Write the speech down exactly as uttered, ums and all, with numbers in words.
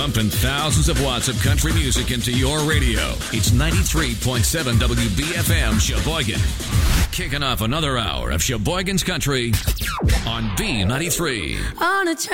Pumping thousands of watts of country music into your radio. It's ninety-three point seven W B F M Sheboygan. Kicking off another hour of Sheboygan's Country on B ninety-three. On a